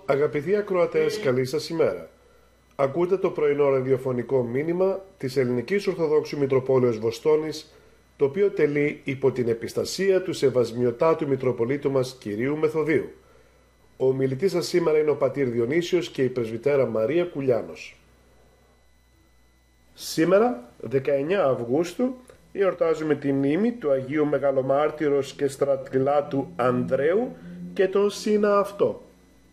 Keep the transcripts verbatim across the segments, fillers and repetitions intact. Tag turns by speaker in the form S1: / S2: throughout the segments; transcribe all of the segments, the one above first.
S1: Αγαπητοί ακροατές, καλή σας ημέρα. Ακούτε το πρωινό ραδιοφωνικό μήνυμα της Ελληνικής Ορθοδόξου Μητροπόλεως Βοστόνης, το οποίο τελεί υπό την επιστασία του Σεβασμιωτάτου Μητροπολίτου μας Κυρίου Μεθοδίου. Ο ομιλητής σας σήμερα είναι ο πατήρ Διονύσιος και η πρεσβυτέρα Μαρία Κουλιάνος. Σήμερα, δεκαεννέα Αυγούστου, εορτάζουμε τη μνήμη του Αγίου Μεγαλομάρτυρος και Στρατηλάτου Ανδρέου και τον Σύνα αυτό.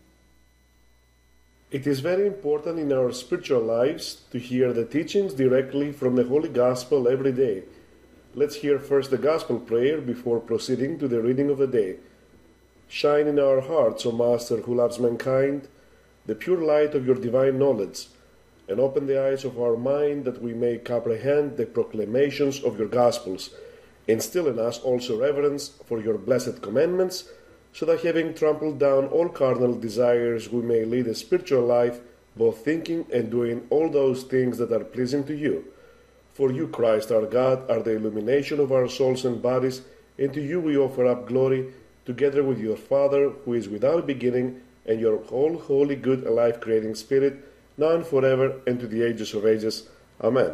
S1: It is very important in our spiritual lives to hear the teachings directly from the Holy Gospel every day. Let's hear first the Gospel prayer before proceeding to the reading of the day. Shine in our hearts, O Master who loves mankind, the pure light of your divine knowledge, and open the eyes of our mind that we may comprehend the proclamations of your Gospels. Instill in us also reverence for your blessed commandments, so that having trampled down all carnal desires, we may lead a spiritual life, both thinking and doing all those things that are pleasing to you. For you, Christ our God, are the illumination of our souls and bodies, and to you we offer up glory, together with your Father, who is without beginning, and your whole holy, good, and life-creating Spirit, now and forever, and to the ages of ages. Amen.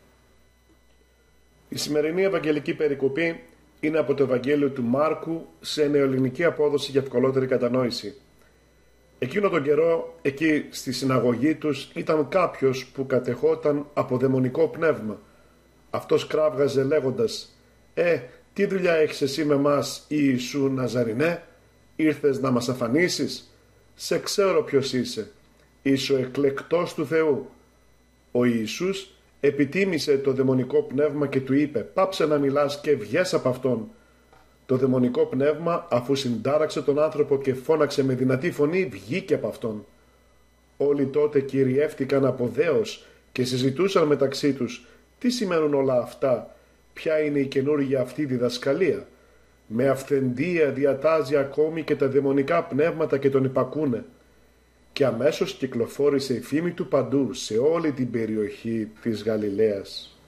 S1: Η σημερινή Ευαγγελική περικοπή είναι από το Ευαγγέλιο του Μάρκου σε νεοελληνική απόδοση για ευκολότερη κατανόηση. Εκείνο τον καιρό, εκεί στη συναγωγή τους, ήταν κάποιος που κατεχόταν από δαιμονικό πνεύμα. Αυτός κράβγαζε λέγοντας «Ε, τι δουλειά έχεις εσύ με μας, Ιησού Ναζαρινέ, ήρθες να μας αφανίσεις? Σε ξέρω ποιος είσαι, είσαι ο εκλεκτός του Θεού». Ο Ιησούς επιτίμησε το δαιμονικό πνεύμα και του είπε «Πάψε να μιλάς και βγες από αυτόν». Το δαιμονικό πνεύμα, αφού συντάραξε τον άνθρωπο και φώναξε με δυνατή φωνή, βγήκε από αυτόν. Όλοι τότε κυριεύτηκαν από δέος και συζητούσαν μεταξύ τους τι σημαίνουν όλα αυτά, ποια είναι η καινούργια αυτή διδασκαλία. Με αυθεντία διατάζει ακόμη και τα δαιμονικά πνεύματα και τον υπακούνε. Και αμέσως κυκλοφόρησε η φήμη του παντού σε όλη την περιοχή της Γαλιλαίας.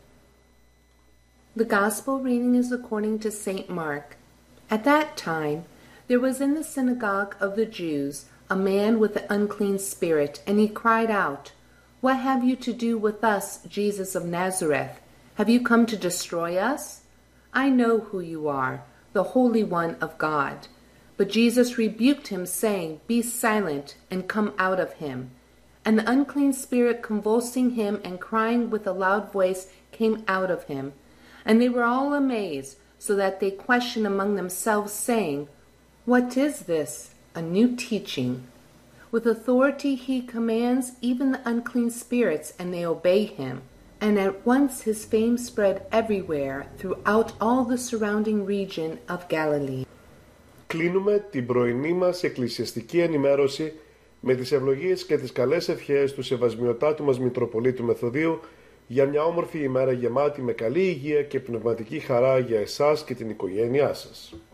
S2: The Gospel reading is according to Saint Mark. At that time, there was in the synagogue of the Jews a man with an unclean spirit, and he cried out, "What have you to do with us, Jesus of Nazareth? Have you come to destroy us? I know who you are, the Holy One of God." But Jesus rebuked him, saying, "Be silent, and come out of him." And the unclean spirit, convulsing him and crying with a loud voice, came out of him. And they were all amazed, so that they questioned among themselves, saying, "What is this? A new teaching. With authority he commands even the unclean spirits, and they obey him." And at once his fame spread everywhere throughout all the surrounding region of Galilee.
S1: Κλείνουμε την πρωινή μας εκκλησιαστική ενημέρωση με τις ευλογίες και τις καλές ευχές του Σεβασμιωτάτου μας Μητροπολίτου Μεθοδίου για μια όμορφη ημέρα γεμάτη με καλή υγεία και πνευματική χαρά για εσάς και την οικογένειά σας.